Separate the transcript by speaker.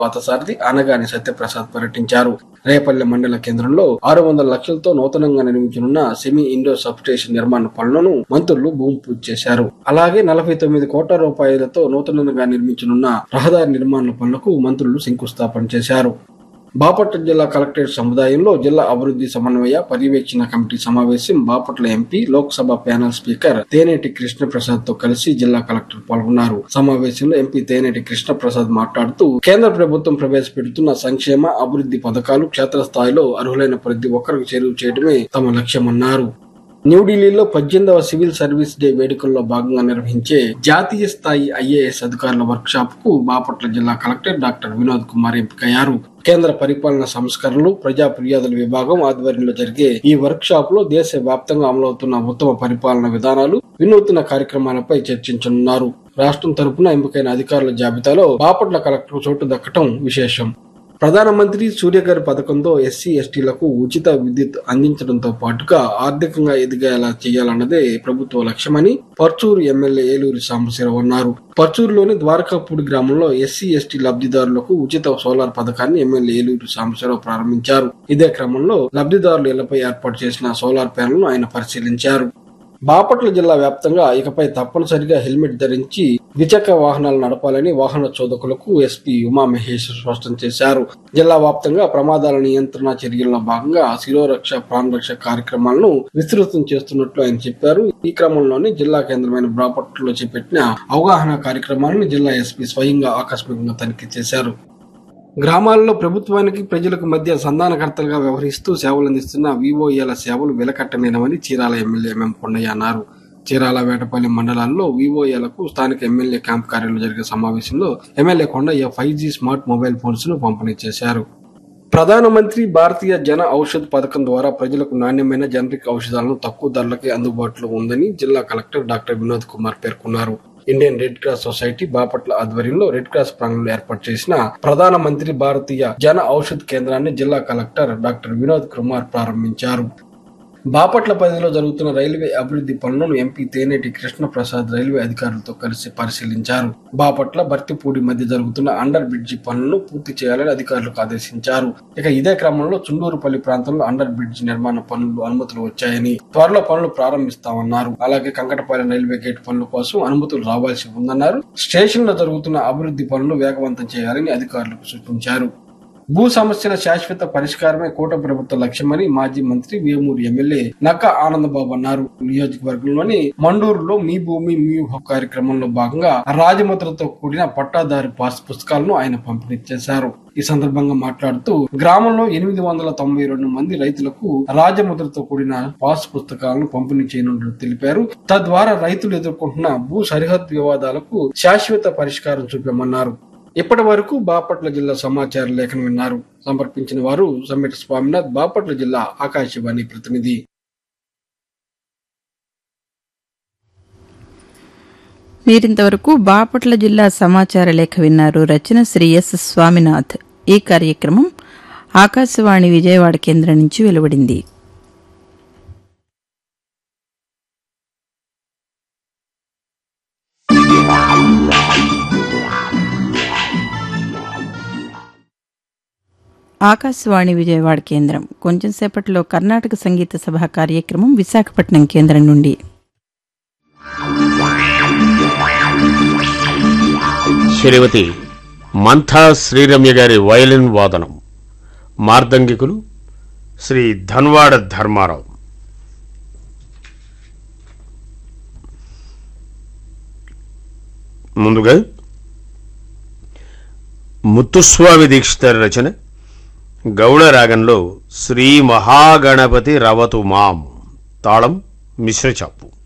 Speaker 1: పాతసారథి అనగాని సత్యప్రసాద్ పర్యటించారు. రేపల్లె మండల కేంద్రంలో 600 లక్షలతో నూతనంగా నిర్మించనున్న సెమీ ఇండోర్ సబ్స్టేషన్ నిర్మాణ పనులను మంత్రులు భూమి పూజ చేశారు. అలాగే 49 కోట్ల రూపాయలతో నూతనంగా నిర్మించనున్న రహదారి నిర్మాణ పనులకు మంత్రులు శంకుస్థాపన చేశారు. బాపట్ల జిల్లా కలెక్టరేట్ సముదాయంలో జిల్లా అభివృద్ధి సమన్వయ పర్యవేక్షణ కమిటీ సమావేశం Bapatla MP Lok Sabha panel speaker తేనేటి కృష్ణప్రసాద్ తో కలిసి జిల్లా కలెక్టర్ పాల్గొన్నారు. సమావేశంలో ఎంపీ తేనేటి కృష్ణప్రసాద్ మాట్లాడుతూ కేంద్ర ప్రభుత్వం ప్రవేశపెడుతున్న సంక్షేమ అభివృద్ధి పథకాలు క్షేత్రస్థాయిలో అర్హులైన ప్రతి ఒక్కరికి చేరువ చేయడమే తమ లక్ష్యమన్నారు. న్యూఢిల్లీలో 18వ సివిల్ సర్వీస్ డే వేడుకల్లో భాగంగా నిర్వహించే జాతీయ స్థాయి ఐఏఎస్ అధికారుల వర్క్ షాప్ కు బాపట్ల జిల్లా కలెక్టర్ డాక్టర్ వినోద్ కుమార్ ఎంపికయ్యారు. కేంద్ర పరిపాలన సంస్కరణలు ప్రజా ఫిర్యాదుల విభాగం ఆధ్వర్యంలో జరిగే ఈ వర్క్ షాప్ లో దేశ వ్యాప్తంగా అమలవుతున్న ఉత్తమ పరిపాలన విధానాలు, వినూత్న కార్యక్రమాలపై చర్చించనున్నారు. రాష్ట్రం తరపున ఎంపికైన అధికారుల జాబితాలో బాపట్ల కలెక్టర్ చోటు దక్కడం విశేషం. ప్రధానమంత్రి సూర్యఘర్ పథకంతో ఎస్సీ ఎస్టీలకు ఉచిత విద్యుత్ అందించడంతో పాటుగా ఆర్థికంగా ఎదిగేలా చేయాలన్నదే ప్రభుత్వ లక్ష్యమని పర్చూరు ఎమ్మెల్యే ఏలూరి సాంబశివరావు అన్నారు. పర్చూరులోని ద్వారకాపూడి గ్రామంలో ఎస్సీ ఎస్టీ లబ్ధిదారులకు ఉచిత సోలార్ పథకాన్ని ఎమ్మెల్యే ఏలూరి సాంబశివరావు ప్రారంభించారు. ఇదే క్రమంలో లబ్ధిదారుల ఇళ్లపై ఏర్పాటు చేసిన సోలార్ ప్యానెల్ను ఆయన పరిశీలించారు. బాపట్ల జిల్లా వ్యాప్తంగా ఇకపై తప్పనిసరిగా హెల్మెట్ ధరించి ద్విచక్ర వాహనాలు నడపాలని వాహన చోదకులకు ఎస్పీ ఉమామహేశ్వర్ స్పష్టం చేశారు. జిల్లా వ్యాప్తంగా ప్రమాదాల నియంత్రణ చర్యల్లో భాగంగా శిరోరక్ష ప్రాణరక్ష కార్యక్రమాలను విస్తృతం చేస్తున్నట్లు ఆయన చెప్పారు. ఈ క్రమంలోనే జిల్లా కేంద్రమైన బాపట్లలో చేపట్టిన అవగాహన కార్యక్రమాలను జిల్లా ఎస్పీ స్వయంగా ఆకస్మికంగా తనిఖీ చేశారు. గ్రామాల్లో ప్రభుత్వానికి ప్రజలకు మధ్య సంధానకర్తలుగా వ్యవహరిస్తూ సేవలందిస్తున్న వివోఏల సేవలు వెలకట్టలేనివని చీరాల ఎమ్మెల్యే ఎంఎం కొండయ్య అన్నారు. చీరాల వేటపల్లి మండలాల్లో వివోఏలకు స్థానిక ఎమ్మెల్యే క్యాంప్ కార్యాలయంలో జరిగే సమావేశంలో MLA Kondaiah 5G smart mobile phones ను పంపిణీ చేశారు. ప్రధానమంత్రి భారతీయ జన ఔషధ్ పథకం ద్వారా ప్రజలకు నాణ్యమైన జనరిక్ ఔషధాలను తక్కువ ధరలకే అందుబాటులో ఉందని జిల్లా కలెక్టర్ డాక్టర్ వినోద్ కుమార్ పేర్కొన్నారు. Indian red cross society Bapatla ఆధ్వర్యంలో రెడ్ క్రాస్ ప్రాంగణంలో ఏర్పాటు చేసిన ప్రధానమంత్రి భారతీయ జన ఔషధ్ కేంద్రాన్ని జిల్లా కలెక్టర్ డాక్టర్ వినోద్ కుమార్ ప్రారంభించారు. బాపట్ల పరిధిలో జరుగుతున్న రైల్వే అభివృద్ధి పనులను ఎంపీ తేనేటి కృష్ణప్రసాద్ రైల్వే అధికారులతో కలిసి పరిశీలించారు. బాపట్ల భర్తిపూడి మధ్య జరుగుతున్న అండర్ బ్రిడ్జి పనులను పూర్తి చేయాలని అధికారులకు ఆదేశించారు. ఇక ఇదే క్రమంలో చుండూరుపల్లి ప్రాంతంలో అండర్ బ్రిడ్జి నిర్మాణ పనులు అనుమతులు వచ్చాయని త్వరలో పనులు ప్రారంభిస్తామన్నారు. అలాగే కంకటపాలెం రైల్వే గేట్ పనుల కోసం అనుమతులు రావాల్సి ఉందన్నారు. స్టేషన్ లో జరుగుతున్న అభివృద్ధి పనులు వేగవంతం చేయాలని అధికారులకు సూచించారు. భూ సమస్యల శాశ్వత పరిష్కారమే కూటమి ప్రభుత్వ లక్ష్యమని మాజీ మంత్రి వేమూరు ఎమ్మెల్యే నక్క ఆనందబాబు అన్నారు. నియోజకవర్గంలోని మండూరులో మీ భూమి మీ హక్కు కార్యక్రమంలో భాగంగా రాజముద్రతో కూడిన పట్టాదారు పాస్ పుస్తకాలను ఆయన పంపిణీ చేశారు. ఈ సందర్భంగా మాట్లాడుతూ గ్రామంలో 892 మంది రైతులకు రాజముద్రతో కూడిన పాస్ పుస్తకాలను పంపిణీ చేయనున్నట్లు తెలిపారు. తద్వారా రైతులు ఎదుర్కొంటున్న భూ సరిహద్దు వివాదాలకు శాశ్వత పరిష్కారం చూపామన్నారు. ఇప్పటి వరకు బాపట్ల జిల్లా సమాచార లేఖను విన్నారు. సమర్పించిన వారు సమ్మెట స్వామినాథ్, బాపట్ల జిల్లా ఆకాశవాణి ప్రతినిధి.
Speaker 2: మీరింతవరకు బాపట్ల జిల్లా సమాచార లేఖ విన్నారు. రచన శ్రీ ఎస్ స్వామినాథ్. ఈ కార్యక్రమం ఆకాశవాణి విజయవాడ కేంద్రం నుంచి వెలువడింది. ఆకాశవాణి విజయవాడ కేంద్రం. కొంచెం సేపట్లో కర్ణాటక సంగీత సభ కార్యక్రమం విశాఖపట్నం కేంద్రం నుండి.
Speaker 3: శ్రీమతి మంథా శ్రీరమ్య గారి వయలిన్ వాదనం. మార్దంగికులు శ్రీ ధన్వాడ ధర్మారావు. ముందుగా ముత్తుస్వామి దీక్షితారి రచన గౌడ రాగంలో శ్రీ మహాగణపతి రవతు మాం. తాళం మిశ్రచాపు.